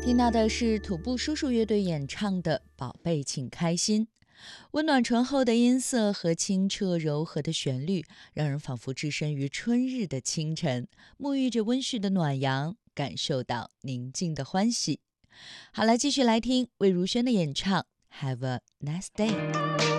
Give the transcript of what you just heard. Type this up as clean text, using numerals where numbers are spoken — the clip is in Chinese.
听到的是土步叔叔乐队演唱的《宝贝请开心》，温暖醇厚的音色和清澈柔和的旋律，让人仿佛置身于春日的清晨，沐浴着温煦的暖阳，感受到宁静的欢喜。好了，继续来听魏如萱的演唱《Have a Nice Day》。